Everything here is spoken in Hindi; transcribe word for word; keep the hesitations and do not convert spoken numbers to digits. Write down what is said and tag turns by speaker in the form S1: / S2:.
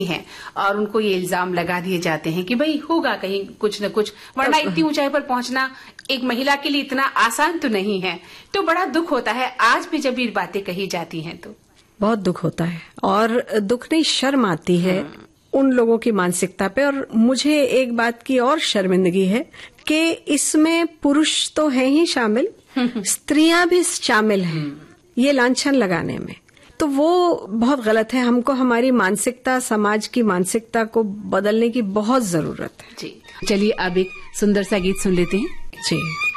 S1: हैं और उनको ये इल्जाम लगा दिए जाते हैं कि भाई होगा कहीं कुछ न कुछ, वरना इतनी ऊंचाई पर पहुंचना एक महिला के लिए इतना आसान तो नहीं है। तो बड़ा दुख होता है आज भी जब ये बातें कही जाती हैं तो
S2: बहुत दुख होता है और दुख नहीं शर्म आती है उन लोगों की मानसिकता पे। और मुझे एक बात की और शर्मिंदगी है कि इसमें पुरुष तो है ही शामिल, स्त्रियां भी शामिल हैं ये लांछन लगाने में। तो वो बहुत गलत है। हमको हमारी मानसिकता, समाज की मानसिकता को बदलने की बहुत जरूरत है।
S1: जी चलिए अब एक सुंदर सा गीत सुन लेते हैं।
S2: जी।